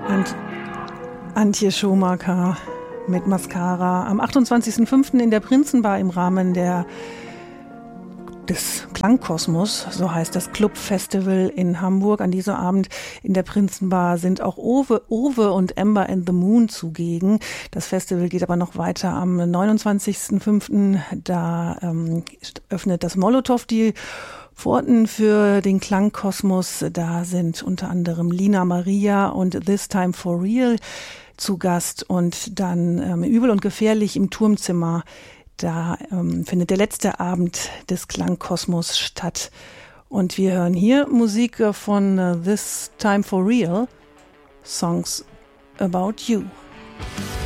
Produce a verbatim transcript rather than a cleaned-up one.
Ant- Antje Schumacher mit Mascara am achtundzwanzigsten fünften in der Prinzenbar im Rahmen der des Klangkosmos, so heißt das Clubfestival in Hamburg. An diesem Abend in der Prinzenbar sind auch Owe, Owe und Amber and the Moon zugegen. Das Festival geht aber noch weiter am neunundzwanzigsten fünften Da ähm, öffnet das Molotow die Pforten für den Klangkosmos. Da sind unter anderem Lina Maria und This Time for Real zu Gast und dann ähm, Übel und Gefährlich im Turmzimmer. Da ähm, findet der letzte Abend des Klangkosmos statt. Und wir hören hier Musik von uh, This Time for Real, Songs About You.